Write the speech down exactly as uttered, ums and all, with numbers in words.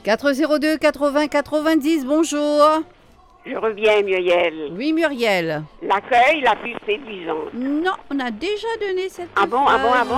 quatre zéro deux quatre-vingts quatre-vingt-dix, bonjour. Je reviens, Muriel. Oui, Muriel. L'accueil la plus séduisante. Non, on a déjà donné cette Ah bon, ah bon, ah feuille. bon